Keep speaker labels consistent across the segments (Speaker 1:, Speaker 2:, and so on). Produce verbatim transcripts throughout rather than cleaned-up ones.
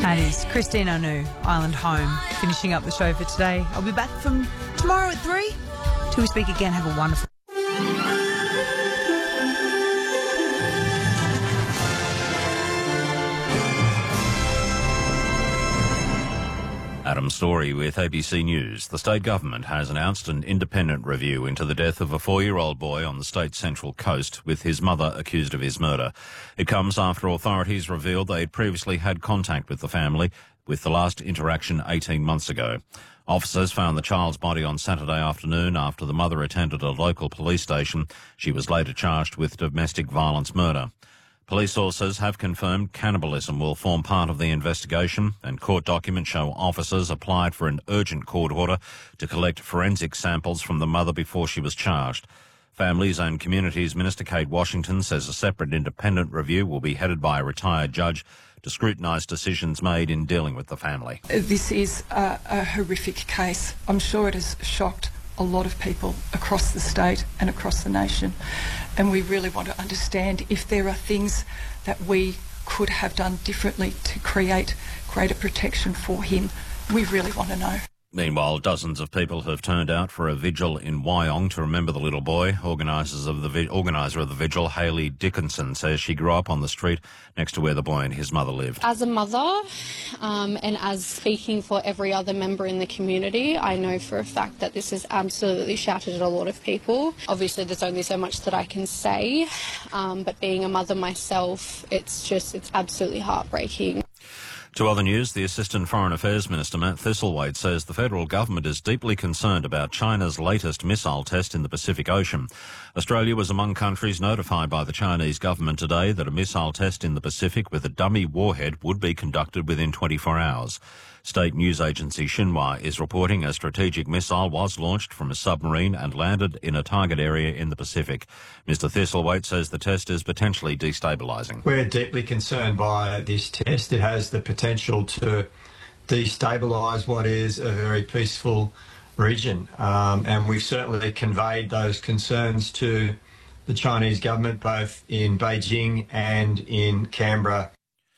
Speaker 1: That is Christine Anu, Island Home, finishing up the show for today. I'll be back from tomorrow at three. Till we speak again, have a wonderful
Speaker 2: Adam Story with A B C News. The state government has announced an independent review into the death of a four-year-old boy on the state's central coast, with his mother accused of his murder. It comes after authorities revealed they had previously had contact with the family, with the last interaction eighteen months ago. Officers found the child's body on Saturday afternoon after the mother attended a local police station. She was later charged with domestic violence murder. Police sources have confirmed cannibalism will form part of the investigation, and court documents show officers applied for an urgent court order to collect forensic samples from the mother before she was charged. Families and Communities Minister Kate Washington says a separate independent review will be headed by a retired judge to scrutinise decisions made in dealing with the family.
Speaker 3: This is a, a horrific case. I'm sure it has shocked a lot of people across the state and across the nation, and we really want to understand if there are things that we could have done differently to create greater protection for him. We really want to know.
Speaker 2: Meanwhile, dozens of people have turned out for a vigil in Wyong to remember the little boy. Organisers of the vi- organiser of the vigil, Hayley Dickinson, says she grew up on the street next to where the boy and his mother lived.
Speaker 4: As a mother, um, and as speaking for every other member in the community, I know for a fact that this has absolutely shattered a lot of people. Obviously, there's only so much that I can say, um, but being a mother myself, it's just, it's absolutely heartbreaking.
Speaker 2: To other news, the Assistant Foreign Affairs Minister, Matt Thistlethwaite, says the federal government is deeply concerned about China's latest missile test in the Pacific Ocean. Australia was among countries notified by the Chinese government today that a missile test in the Pacific with a dummy warhead would be conducted within twenty-four hours. State news agency Xinhua is reporting a strategic missile was launched from a submarine and landed in a target area in the Pacific. Mister Thistlethwaite says the test is potentially destabilising.
Speaker 5: We're deeply concerned by this test. It has the potential to destabilise what is a very peaceful region. Um, and we've certainly conveyed those concerns to the Chinese government, both in Beijing and in Canberra.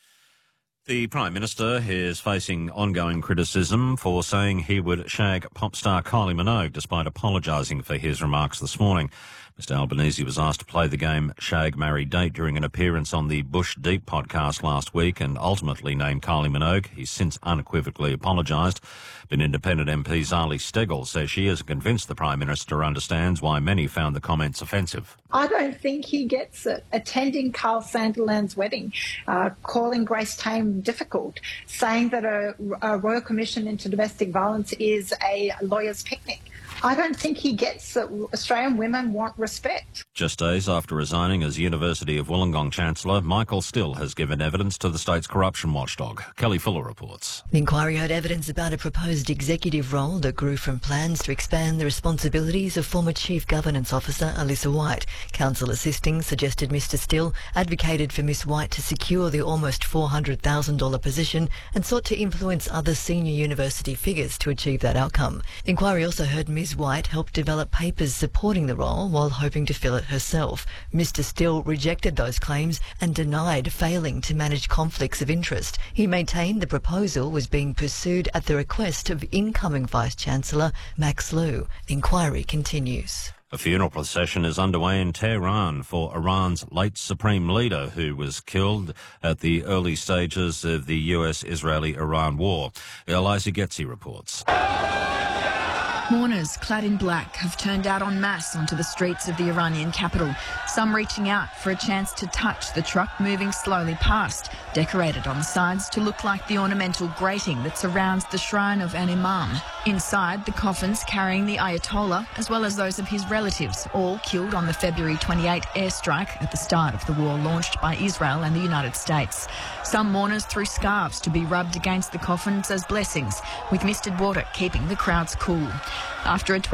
Speaker 2: The Prime Minister is facing ongoing criticism for saying he would shag pop star Kylie Minogue, despite apologising for his remarks this morning. Mister Albanese was asked to play the game Shag, Marry, Date during an appearance on the Bush Deep podcast last week and ultimately named Kylie Minogue. He's since unequivocally apologised. But independent M P Zali Steggall says she is convinced the Prime Minister understands why many found the comments offensive.
Speaker 6: I don't think he gets it. Attending Carl Sanderland's wedding, uh, calling Grace Tame difficult, saying that a, a Royal Commission into Domestic Violence is a lawyer's picnic. I don't think he gets that Australian women want respect.
Speaker 2: Just days after resigning as University of Wollongong Chancellor, Michael Still has given evidence to the state's corruption watchdog. Kelly Fuller reports.
Speaker 7: The inquiry heard evidence about a proposed executive role that grew from plans to expand the responsibilities of former Chief Governance Officer Alyssa White. Counsel assisting suggested Mister Still advocated for Miss White to secure the almost four hundred thousand dollars position and sought to influence other senior university figures to achieve that outcome. The inquiry also heard Miz White helped develop papers supporting the role while hoping to fill it herself. Mister Still rejected those claims and denied failing to manage conflicts of interest. He maintained the proposal was being pursued at the request of incoming Vice-Chancellor Max Liu. The inquiry continues.
Speaker 2: A funeral procession is underway in Tehran for Iran's late Supreme Leader, who was killed at the early stages of the U S Israeli Iran war. Eliza Getzi reports.
Speaker 8: Mourners clad in black have turned out en masse onto the streets of the Iranian capital, some reaching out for a chance to touch the truck moving slowly past, decorated on the sides to look like the ornamental grating that surrounds the shrine of an imam. Inside, the coffins carrying the Ayatollah, as well as those of his relatives, all killed on the February twenty-eighth airstrike at the start of the war launched by Israel and the United States. Some mourners threw scarves to be rubbed against the coffins as blessings, with misted water keeping the crowds cool. After a